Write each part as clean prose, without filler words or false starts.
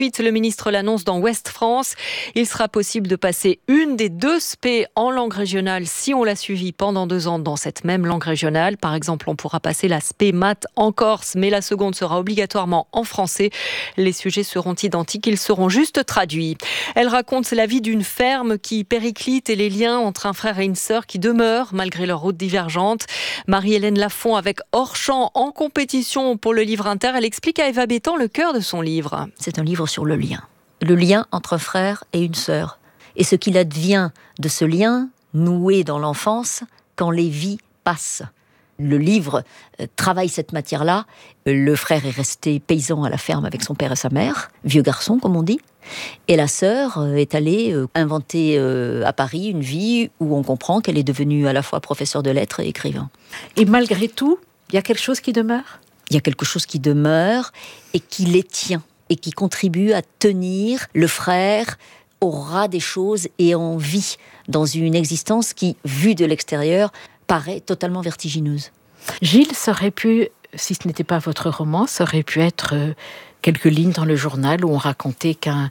Le ministre l'annonce dans Ouest France. Il sera possible de passer une des 2 spé en langue régionale si on l'a suivi pendant 2 ans dans cette même langue régionale. Par exemple, on pourra passer la spé maths en Corse, mais la seconde sera obligatoirement en français. Les sujets seront identiques, ils seront juste traduits. Elle raconte la vie d'une ferme qui périclite et les liens entre un frère et une sœur qui demeurent malgré leurs routes divergentes. Marie-Hélène Lafont avec Hors-champ en compétition pour le livre inter. Elle explique à Eva Bétan le cœur de son livre. C'est un livre sur le lien entre un frère et une sœur. Et ce qu'il advient de ce lien noué dans l'enfance quand les vies passent. Le livre travaille cette matière-là. Le frère est resté paysan à la ferme avec son père et sa mère, vieux garçon comme on dit. Et la sœur est allée inventer à Paris une vie où on comprend qu'elle est devenue à la fois professeure de lettres et écrivain. Et malgré tout, il y a quelque chose qui demeure ? Il y a quelque chose qui demeure et qui les tient. Et qui contribue à tenir le frère au ras des choses et en vie, dans une existence qui, vue de l'extérieur, paraît totalement vertigineuse. Gilles, ça aurait pu, si ce n'était pas votre roman, ça aurait pu être quelques lignes dans le journal où on racontait qu'un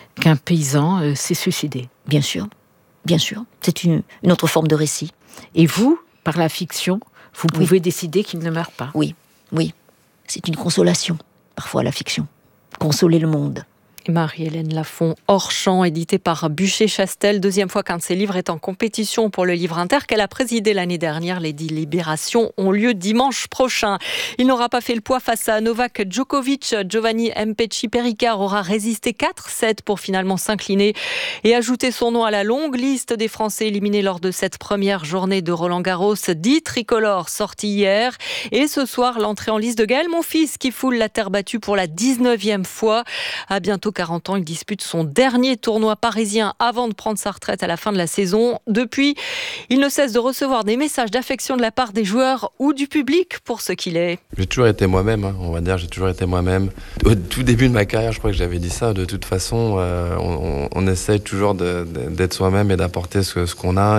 paysan s'est suicidé. Bien sûr. C'est une autre forme de récit. Et vous, par la fiction, vous pouvez décider qu'il ne meurt pas. Oui. C'est une consolation, parfois, la fiction. Consoler le monde. Marie-Hélène Lafont, Hors-champ, édité par Bûcher-Chastel. 2e fois qu'un de ses livres est en compétition pour le livre inter qu'elle a présidé l'année dernière. Les délibérations ont lieu dimanche prochain. Il n'aura pas fait le poids face à Novak Djokovic. Giovanni Mpetshi Pericard aura résisté 4-7 pour finalement s'incliner et ajouter son nom à la longue liste des Français éliminés lors de cette première journée de Roland-Garros. 10 tricolores sortis hier. Et ce soir, l'entrée en liste de Gaël Monfils qui foule la terre battue pour la 19e fois. À bientôt 40 ans, il dispute son dernier tournoi parisien avant de prendre sa retraite à la fin de la saison. Depuis, il ne cesse de recevoir des messages d'affection de la part des joueurs ou du public pour ce qu'il est. J'ai toujours été moi-même, on va dire, j'ai toujours été moi-même. Au tout début de ma carrière, je crois que j'avais dit ça, de toute façon, on essaye toujours d'être soi-même et d'apporter ce qu'on a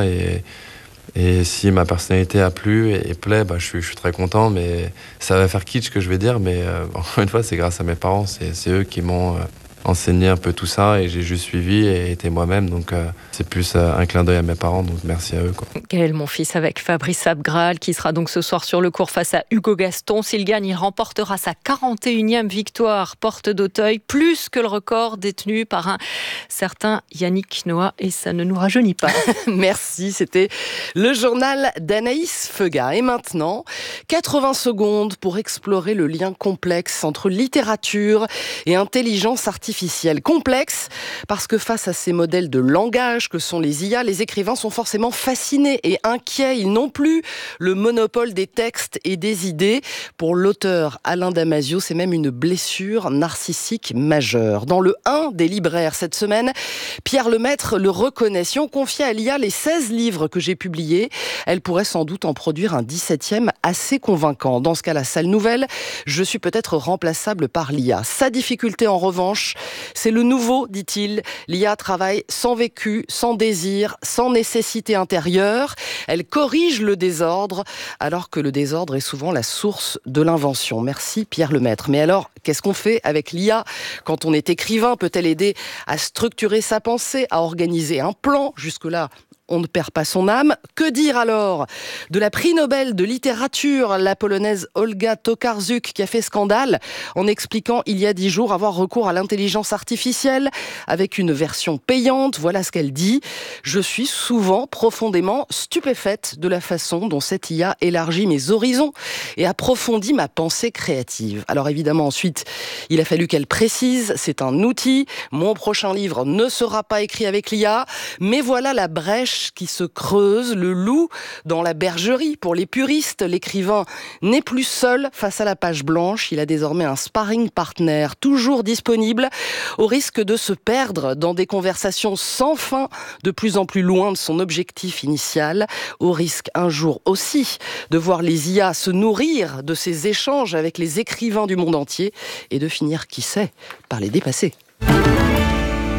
et si ma personnalité a plu et plaît, je suis très content, mais ça va faire kitsch que je vais dire, mais encore une fois, c'est grâce à mes parents, c'est eux qui m'ont enseigné un peu tout ça et j'ai juste suivi et été moi-même, donc c'est plus un clin d'œil à mes parents, donc merci à eux. Gaël Monfils avec Fabrice Abgral qui sera donc ce soir sur le court face à Hugo Gaston. S'il gagne, il remportera sa 41e victoire porte d'Auteuil, plus que le record détenu par un certain Yannick Noah, et ça ne nous rajeunit pas. Merci, c'était le journal d'Anaïs Feuga. Et maintenant, 80 secondes pour explorer le lien complexe entre littérature et intelligence artificielle. Complexe parce que face à ces modèles de langage que sont les IA, les écrivains sont forcément fascinés et inquiets. Ils n'ont plus le monopole des textes et des idées. Pour l'auteur Alain Damasio, c'est même une blessure narcissique majeure. Dans le 1 des libraires cette semaine, Pierre Lemaitre le reconnaît. Si on confiait à l'IA les 16 livres que j'ai publiés, elle pourrait sans doute en produire un 17e assez convaincant. Dans ce cas, la sale nouvelle, je suis peut-être remplaçable par l'IA. Sa difficulté en revanche, c'est le nouveau, dit-il. L'IA travaille sans vécu, sans désir, sans nécessité intérieure. Elle corrige le désordre, alors que le désordre est souvent la source de l'invention. Merci Pierre Lemaitre. Mais alors, qu'est-ce qu'on fait avec l'IA quand on est écrivain? Peut-elle aider à structurer sa pensée, à organiser un plan? Jusque-là, on ne perd pas son âme. Que dire alors de la prix Nobel de littérature, la polonaise Olga Tokarczuk, qui a fait scandale en expliquant il y a 10 jours avoir recours à l'intelligence artificielle avec une version payante. Voilà ce qu'elle dit. Je suis souvent profondément stupéfaite de la façon dont cette IA élargit mes horizons et approfondit ma pensée créative. Alors évidemment, ensuite, il a fallu qu'elle précise, c'est un outil. Mon prochain livre ne sera pas écrit avec l'IA, mais voilà la brèche qui se creuse, le loup dans la bergerie. Pour les puristes, l'écrivain n'est plus seul face à la page blanche. Il a désormais un sparring partner toujours disponible, au risque de se perdre dans des conversations sans fin, de plus en plus loin de son objectif initial, au risque un jour aussi de voir les IA se nourrir de ces échanges avec les écrivains du monde entier et de finir, qui sait, par les dépasser. Et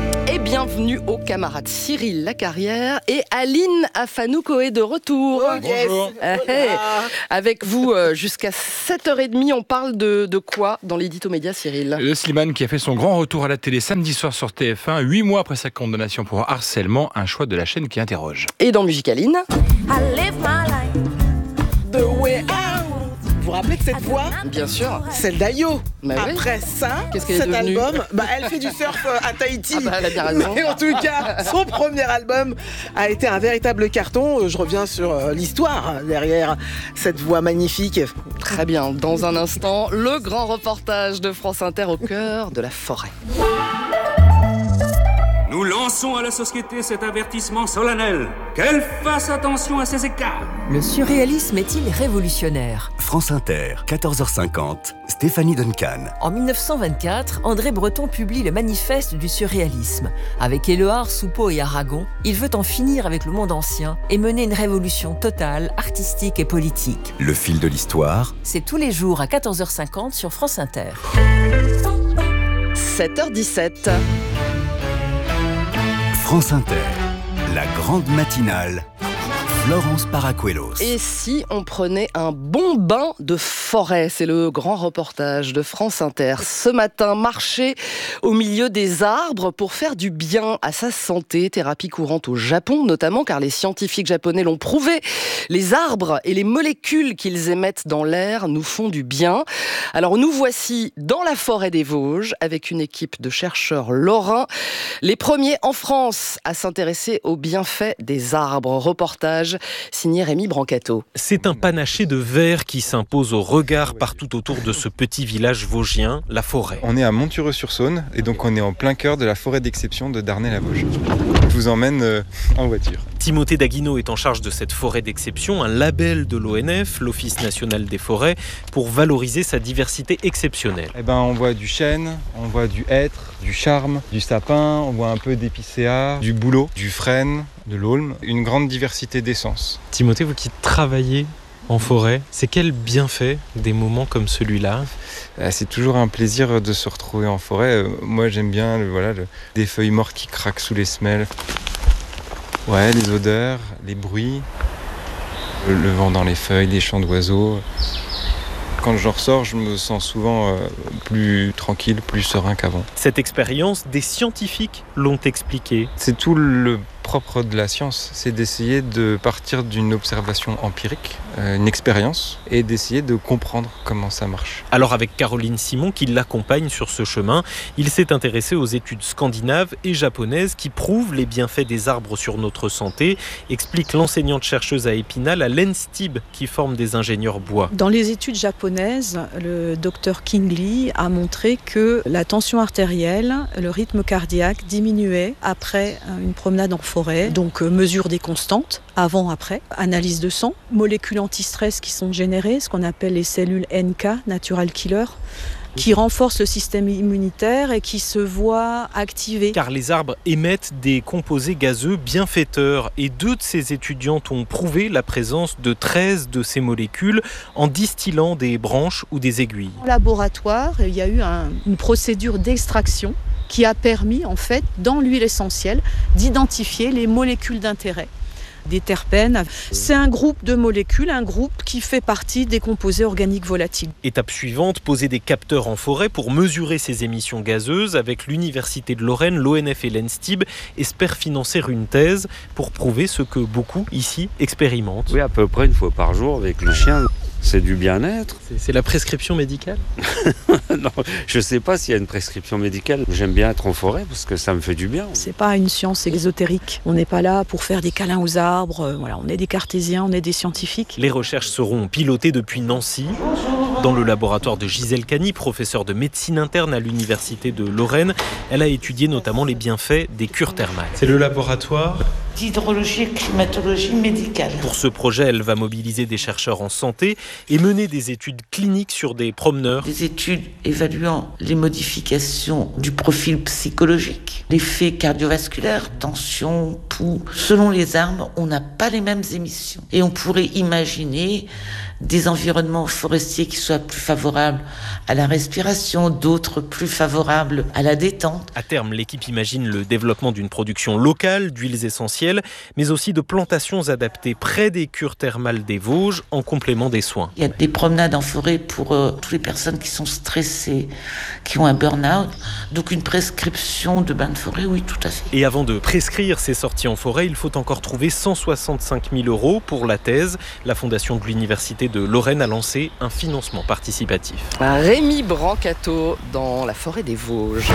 bienvenue aux camarades Cyril Lacarrière et Aline Afanoukoé de retour. Bonjour. Avec vous jusqu'à 7h30, on parle de quoi dans l'édito média, Cyril ? Le Slimane qui a fait son grand retour à la télé samedi soir sur TF1, 8 mois après sa condamnation pour harcèlement, un choix de la chaîne qui interroge. Et dans Musique Aline, The Way Out. Vous vous rappelez de cette voix ? bien sûr. Celle d'Ayo. Bah oui. Après ça, Qu'est-ce qu'elle est cet devenue ? album, elle fait du surf à Tahiti. Elle a bien raison. Mais en tout cas, son premier album a été un véritable carton. Je reviens sur l'histoire derrière cette voix magnifique. Très bien, dans un instant, le grand reportage de France Inter au cœur de la forêt. Nous lançons à la société cet avertissement solennel. Qu'elle fasse attention à ces écarts. Le surréalisme est-il révolutionnaire ? France Inter, 14h50, Stéphanie Duncan. En 1924, André Breton publie le manifeste du surréalisme. Avec Éluard, Soupeau et Aragon, il veut en finir avec le monde ancien et mener une révolution totale, artistique et politique. Le fil de l'histoire. C'est tous les jours à 14h50 sur France Inter. 7h17. France Inter, la grande matinale. Florence Paracuelos. Et si on prenait un bon bain de forêt ? C'est le grand reportage de France Inter. Ce matin, marcher au milieu des arbres pour faire du bien à sa santé. Thérapie courante au Japon notamment, car les scientifiques japonais l'ont prouvé. Les arbres et les molécules qu'ils émettent dans l'air nous font du bien. Alors nous voici dans la forêt des Vosges avec une équipe de chercheurs lorrains. Les premiers en France à s'intéresser aux bienfaits des arbres. Reportage signé Rémi Brancato. C'est un panaché de vert qui s'impose au regard partout autour de ce petit village vosgien, la forêt. On est à Montureux-sur-Saône et donc on est en plein cœur de la forêt d'exception de Darney-la-Vosges. Je vous emmène en voiture. Timothée Daguineau est en charge de cette forêt d'exception, un label de l'ONF, l'Office national des forêts, pour valoriser sa diversité exceptionnelle. On voit du chêne, on voit du hêtre, du charme, du sapin, on voit un peu d'épicéa, du bouleau, du frêne, de l'aulne, une grande diversité d'essences. Timothée, vous qui travaillez en forêt, c'est quel bienfait des moments comme celui-là ? C'est toujours un plaisir de se retrouver en forêt. Moi j'aime bien des feuilles mortes qui craquent sous les semelles. Ouais, les odeurs, les bruits, le vent dans les feuilles, des chants d'oiseaux. Quand j'en ressors, je me sens souvent plus tranquille, plus serein qu'avant. Cette expérience, des scientifiques l'ont expliqué. C'est tout le propre de la science, c'est d'essayer de partir d'une observation empirique, une expérience, et d'essayer de comprendre comment ça marche. Alors avec Caroline Simon qui l'accompagne sur ce chemin, il s'est intéressé aux études scandinaves et japonaises qui prouvent les bienfaits des arbres sur notre santé, explique l'enseignante-chercheuse à Épinal à l'ENSTIB qui forme des ingénieurs bois. Dans les études japonaises, le docteur Kingley a montré que la tension artérielle, le rythme cardiaque diminuait après une promenade en forêt. Donc mesure des constantes, avant, après, analyse de sang, molécules anti-stress qui sont générées, ce qu'on appelle les cellules NK, natural killer, qui renforcent le système immunitaire et qui se voient activés. Car les arbres émettent des composés gazeux bienfaiteurs et 2 de ces étudiantes ont prouvé la présence de 13 de ces molécules en distillant des branches ou des aiguilles. En laboratoire, il y a eu une procédure d'extraction qui a permis, en fait, dans l'huile essentielle, d'identifier les molécules d'intérêt. Des terpènes, c'est un groupe de molécules, un groupe qui fait partie des composés organiques volatiles. Étape suivante, poser des capteurs en forêt pour mesurer ces émissions gazeuses. Avec l'Université de Lorraine, l'ONF et l'ENSTIB espèrent financer une thèse pour prouver ce que beaucoup ici expérimentent. Oui, à peu près 1 fois par jour avec le chien. C'est du bien-être. C'est la prescription médicale ? Non, je ne sais pas s'il y a une prescription médicale. J'aime bien être en forêt parce que ça me fait du bien. C'est pas une science exotérique. On n'est pas là pour faire des câlins aux arbres. On est des cartésiens, on est des scientifiques. Les recherches seront pilotées depuis Nancy, dans le laboratoire de Gisèle Cany, professeure de médecine interne à l'Université de Lorraine. Elle a étudié notamment les bienfaits des cures thermales. C'est le laboratoire d'hydrologie et climatologie médicale. Pour ce projet, elle va mobiliser des chercheurs en santé et mener des études cliniques sur des promeneurs. Des études évaluant les modifications du profil psychologique, l'effet cardiovasculaire, tension, pouls. Selon les arbres, on n'a pas les mêmes émissions. Et on pourrait imaginer des environnements forestiers qui soient plus favorables à la respiration, d'autres plus favorables à la détente. À terme, l'équipe imagine le développement d'une production locale d'huiles essentielles, mais aussi de plantations adaptées près des cures thermales des Vosges, en complément des soins. Il y a des promenades en forêt pour toutes les personnes qui sont stressées, qui ont un burn-out. Donc une prescription de bain de forêt, oui, tout à fait. Et avant de prescrire ces sorties en forêt, il faut encore trouver 165 000 € pour la thèse. La fondation de l'Université de Lorraine a lancé un financement participatif. Rémi Brancato dans la forêt des Vosges.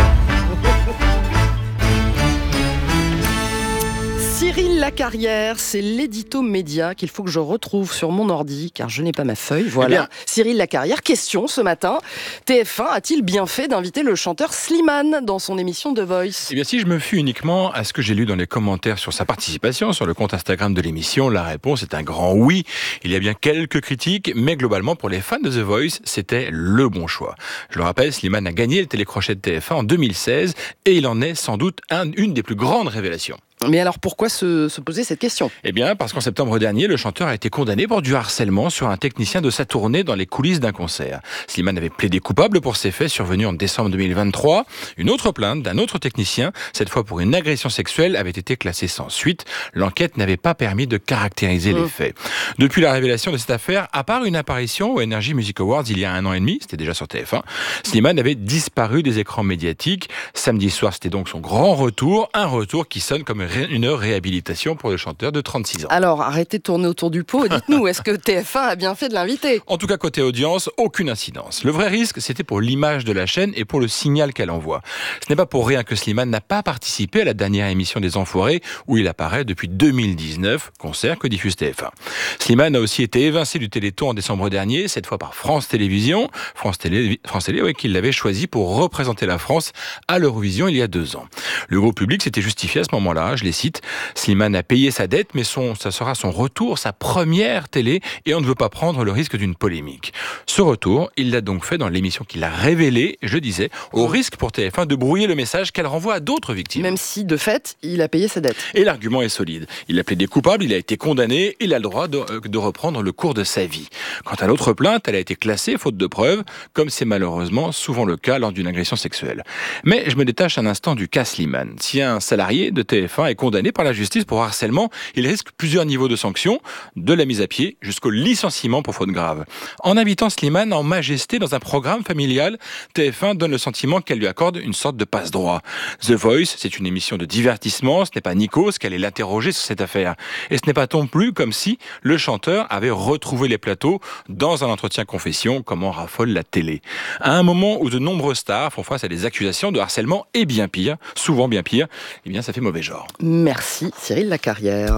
Cyril Lacarrière, c'est l'édito média qu'il faut que je retrouve sur mon ordi, car je n'ai pas ma feuille. Voilà. Eh bien, Cyril Lacarrière, question ce matin. TF1 a-t-il bien fait d'inviter le chanteur Slimane dans son émission The Voice ? Eh bien, si je me fie uniquement à ce que j'ai lu dans les commentaires sur sa participation sur le compte Instagram de l'émission, la réponse est un grand oui. Il y a bien quelques critiques, mais globalement, pour les fans de The Voice, c'était le bon choix. Je le rappelle, Slimane a gagné le télécrochet de TF1 en 2016 et il en est sans doute une des plus grandes révélations. Mais alors pourquoi se poser cette question ? Eh bien parce qu'en septembre dernier, le chanteur a été condamné pour du harcèlement sur un technicien de sa tournée dans les coulisses d'un concert. Slimane avait plaidé coupable pour ces faits survenus en décembre 2023. Une autre plainte d'un autre technicien, cette fois pour une agression sexuelle, avait été classée sans suite. L'enquête n'avait pas permis de caractériser les faits. Depuis la révélation de cette affaire, à part une apparition au Energy Music Awards il y a 1 an et demi, c'était déjà sur TF1, Slimane avait disparu des écrans médiatiques. Samedi soir, c'était donc son grand retour, un retour qui sonne comme une réhabilitation pour le chanteur de 36 ans. Alors, arrêtez de tourner autour du pot et dites-nous, est-ce que TF1 a bien fait de l'inviter ? En tout cas, côté audience, aucune incidence. Le vrai risque, c'était pour l'image de la chaîne et pour le signal qu'elle envoie. Ce n'est pas pour rien que Slimane n'a pas participé à la dernière émission des Enfoirés, où il apparaît depuis 2019, concert que diffuse TF1. Slimane a aussi été évincé du Téléthon en décembre dernier, cette fois par France Télévisions. France Télé, oui, qui l'avait choisi pour représenter la France à l'Eurovision il y a 2 ans. Le gros public s'était justifié à ce moment-là, je les cite, Slimane a payé sa dette, mais ça sera son retour, sa première télé, et on ne veut pas prendre le risque d'une polémique. Ce retour, il l'a donc fait dans l'émission qu'il a révélée, je disais, au risque pour TF1 de brouiller le message qu'elle renvoie à d'autres victimes. Même si, de fait, il a payé sa dette. Et l'argument est solide. Il a plaidé coupable, il a été condamné, il a le droit de reprendre le cours de sa vie. Quant à l'autre plainte, elle a été classée faute de preuves, comme c'est malheureusement souvent le cas lors d'une agression sexuelle. Mais je me détache un instant du cas Slimane. Si un salarié de TF1 est condamné par la justice pour harcèlement, il risque plusieurs niveaux de sanctions, de la mise à pied jusqu'au licenciement pour faute grave. En invitant Slimane en majesté dans un programme familial, TF1 donne le sentiment qu'elle lui accorde une sorte de passe-droit. The Voice, c'est une émission de divertissement, ce n'est pas Nikos qui allait l'interroger sur cette affaire. Et ce n'est pas non plus comme si le chanteur avait retrouvé les plateaux dans un entretien confession, comme en raffole la télé. À un moment où de nombreuses stars font face à des accusations de harcèlement et bien pire, souvent bien pire, eh bien ça fait mauvais genre. Merci Cyril Lacarrière.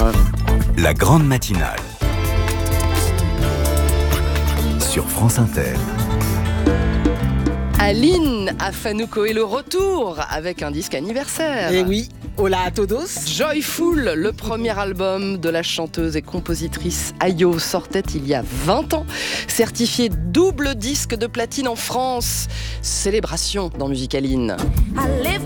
La grande matinale sur France Inter. Aline Afanouko est le retour avec un disque anniversaire. Et oui, hola a todos. Joyful, le premier album de la chanteuse et compositrice Ayo, sortait il y a 20 ans. Certifié double disque de platine en France. Célébration dans Musicaline.